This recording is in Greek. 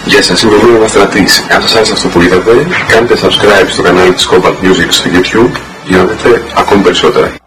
Γεια σας, είμαι ο Μίνωμα Στρατής. Αν σας άρεσε αυτό που είδατε, κάντε subscribe στο κανάλι της Cobalt Music στο YouTube για να δείτε ακόμη περισσότερα.